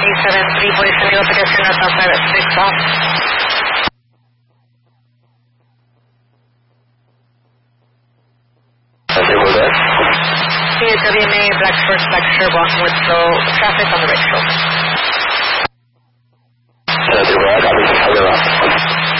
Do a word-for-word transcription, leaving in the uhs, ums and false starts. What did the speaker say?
seven three four San Diego pedestrian north outside at six off. Okay, what's that? Here W M A, Black Shorts, Black Shirt, walking with slow traffic on the right shoulder.